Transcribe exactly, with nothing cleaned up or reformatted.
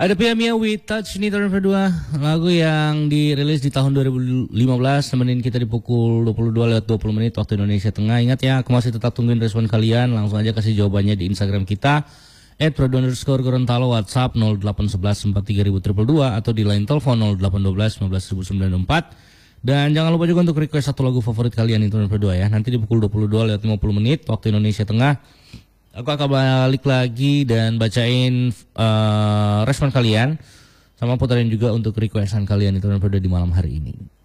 Ada Piamia with Touch nih tahun kedua, lagu yang dirilis di tahun dua ribu lima belas, nemenin kita di pukul dua puluh dua lewat dua puluh menit waktu Indonesia Tengah. Ingat ya, aku masih tetap tungguin respon kalian, langsung aja kasih jawabannya di Instagram kita at prodo underscore Gorontalo, WhatsApp nol delapan satu satu empat tiga dua dua dua atau di line telepon nol delapan satu dua lima belas sembilan empat. Dan jangan lupa juga untuk request satu lagu favorit kalian itu berdua ya. Nanti di pukul dua puluh dua lewat lima puluh menit waktu Indonesia Tengah, aku akan balik lagi dan bacain uh, respon kalian sama putarin juga untuk requestan kalian itu berdua di malam hari ini.